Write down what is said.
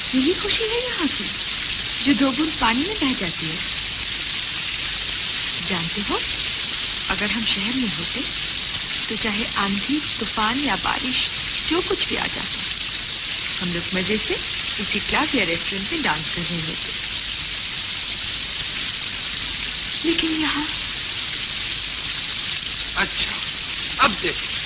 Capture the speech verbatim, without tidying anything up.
यही खुशी है यहाँ की, जो दो बूंद पानी में बह जाती है। जानते हो, अगर हम शहर में होते तो चाहे आंधी, तूफान या बारिश, जो कुछ भी आ जाता, हम लोग मजे से उसी क्लब या रेस्टोरेंट में डांस कर रहे होते। लेकिन यहाँ अच्छा, अब देखो